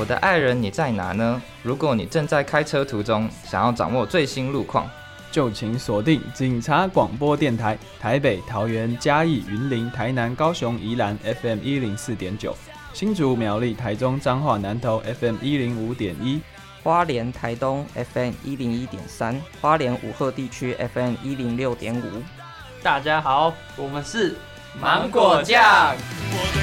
我的爱人你在哪呢？如果你正在开车途中，想要掌握最新路况， 就请锁定警察广播电台，台北、桃园、嘉义、云林、台南、高雄、宜兰 FM 104.9，新竹、苗栗、台中、彰化、南投 FM 105.1， 花莲、台东 FM 101.3，花莲武鹤地区 FM 106.5。 大家好，我们是芒果酱。 我的